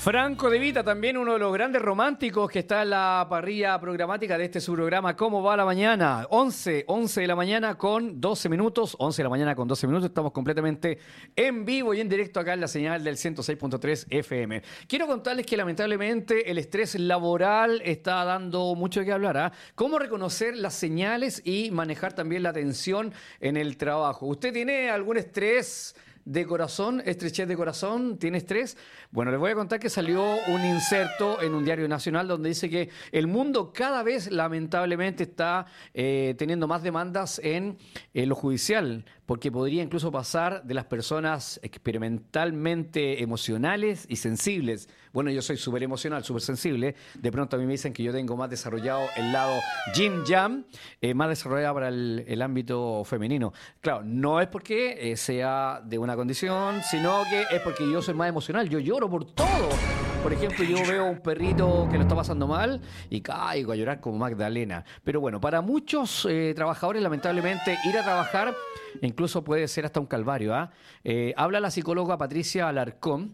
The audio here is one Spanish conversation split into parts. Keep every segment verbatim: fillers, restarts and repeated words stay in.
Franco De Vita, también uno de los grandes románticos que está en la parrilla programática de este su programa ¿Cómo va la mañana? once, once de la mañana con doce minutos, once de la mañana con doce minutos, estamos completamente en vivo y en directo acá en la señal del ciento seis punto tres F M. Quiero contarles que lamentablemente el estrés laboral está dando mucho de qué hablar, ¿ah? Cómo reconocer las señales y manejar también la tensión en el trabajo. ¿Usted tiene algún estrés de corazón, estrechez de corazón, tiene estrés? Bueno, les voy a contar que salió un inserto en un diario nacional donde dice que el mundo cada vez lamentablemente está eh, teniendo más demandas en eh, lo judicial, porque podría incluso pasar de las personas experimentalmente emocionales y sensibles. Bueno, yo soy súper emocional, súper sensible. De pronto a mí me dicen que yo tengo más desarrollado el lado yin yang, eh, más desarrollado para el, el ámbito femenino. Claro, no es porque eh, sea de una condición, sino que es porque yo soy más emocional. Yo lloro por todo. Por ejemplo, yo veo un perrito que lo está pasando mal y caigo a llorar como Magdalena. Pero bueno, para muchos eh, trabajadores, lamentablemente, ir a trabajar incluso puede ser hasta un calvario, ¿ah? Eh, habla la psicóloga Patricia Alarcón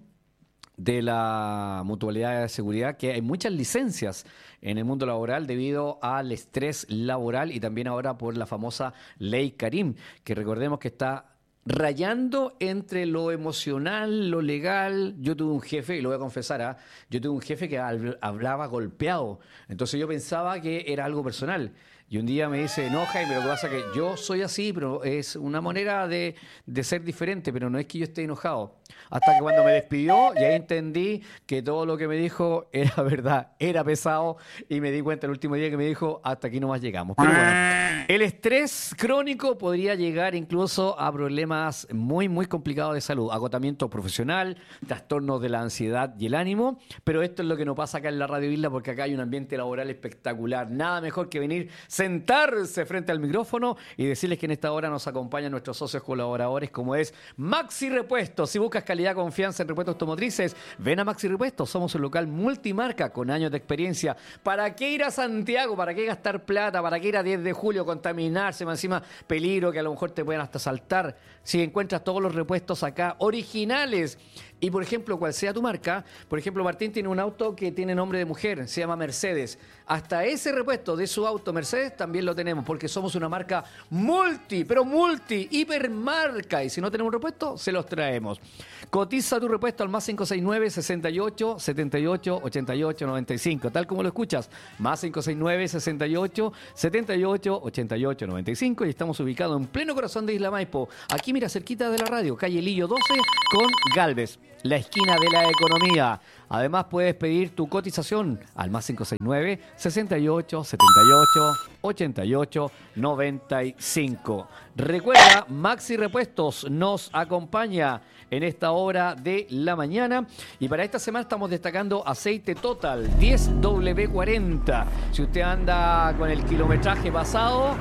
de la Mutualidad de Seguridad que hay muchas licencias en el mundo laboral debido al estrés laboral y también ahora por la famosa Ley Karim, que recordemos que está rayando entre lo emocional, lo legal. Yo tuve un jefe, y lo voy a confesar, ¿eh? yo tuve un jefe que hablaba golpeado, entonces yo pensaba que era algo personal. Y un día me dice, no, Jaime, lo que pasa es que yo soy así, pero es una manera de, de ser diferente, pero no es que yo esté enojado. Hasta que cuando me despidió, y ahí entendí que todo lo que me dijo era verdad, era pesado, y me di cuenta el último día que me dijo, hasta aquí nomás llegamos. Pero bueno, el estrés crónico podría llegar incluso a problemas muy, muy complicados de salud, agotamiento profesional, trastornos de la ansiedad y el ánimo, pero esto es lo que nos pasa acá en la Radio Isla, porque acá hay un ambiente laboral espectacular. Nada mejor que venir sentarse frente al micrófono y decirles que en esta hora nos acompañan nuestros socios colaboradores como es Maxi Repuestos. Si buscas calidad, confianza en repuestos automotrices, ven a Maxi Repuestos. Somos un local multimarca con años de experiencia. ¿Para qué ir a Santiago? ¿Para qué gastar plata? ¿Para qué ir a diez de julio, contaminarse, más encima peligro que a lo mejor te pueden hasta saltar? Si encuentras todos los repuestos acá originales y, por ejemplo, cual sea tu marca, por ejemplo, Martín tiene un auto que tiene nombre de mujer, se llama Mercedes. Hasta ese repuesto de su auto Mercedes también lo tenemos, porque somos una marca multi, pero multi, hipermarca. Y si no tenemos repuesto, se los traemos. Cotiza tu repuesto al más cinco seis nueve, sesenta y ocho, setenta y ocho, ochenta y ocho, noventa y cinco, tal como lo escuchas. Más cinco seis nueve, sesenta y ocho, setenta y ocho, ochenta y ocho, noventa y cinco. Y estamos ubicados en pleno corazón de Isla Maipo. Aquí, mira, cerquita de la radio, calle Lillo doce con Galvez, la esquina de la economía. Además, puedes pedir tu cotización al más cinco seis nueve, sesenta y ocho, setenta y ocho, ochenta y ocho, noventa y cinco. Recuerda, Maxi Repuestos nos acompaña en esta hora de la mañana. Y para esta semana estamos destacando aceite Total diez W cuarenta. Si usted anda con el kilometraje pasado,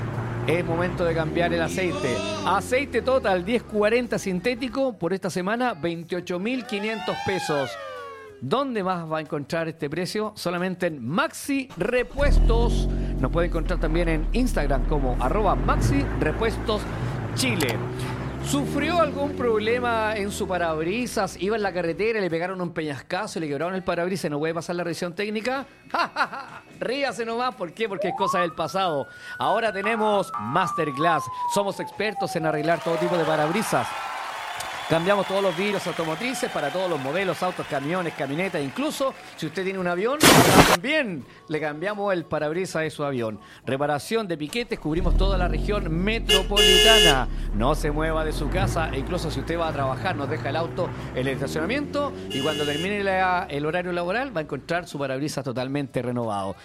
es momento de cambiar el aceite. Aceite Total diez cuarenta sintético por esta semana, veintiocho mil quinientos pesos. ¿Dónde más va a encontrar este precio? Solamente en Maxi Repuestos. Nos puede encontrar también en Instagram como arroba Maxi Repuestos Chile. ¿Sufrió algún problema en su parabrisas? Iba en la carretera, le pegaron un peñascazo y le quebraron el parabrisas y no puede pasar la revisión técnica. ¡Ja, ja, ja! Ríase nomás. ¿Por qué? Porque es cosa del pasado. Ahora tenemos Masterglass. Somos expertos en arreglar todo tipo de parabrisas. Cambiamos todos los vidrios automotrices para todos los modelos, autos, camiones, camionetas. Incluso si usted tiene un avión, también le cambiamos el parabrisas de su avión. Reparación de piquetes, cubrimos toda la región metropolitana. No se mueva de su casa, e incluso si usted va a trabajar, nos deja el auto en el estacionamiento y cuando termine la, el horario laboral va a encontrar su parabrisas totalmente renovado.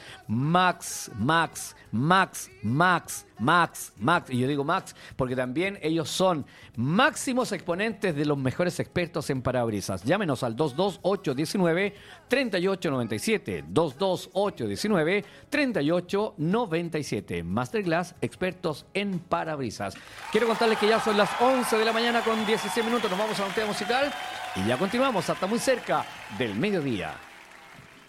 Max, Max, Max, Max, Max, Max. Y yo digo Max porque también ellos son máximos exponentes de los mejores expertos en parabrisas. Llámenos al dos dos ocho uno nueve, tres ocho nueve siete. dos dos ocho uno nueve, tres ocho nueve siete. Masterglass, expertos en parabrisas. Quiero contarles que ya son las once de la mañana con dieciséis minutos. Nos vamos a un tema musical y ya continuamos hasta muy cerca del mediodía.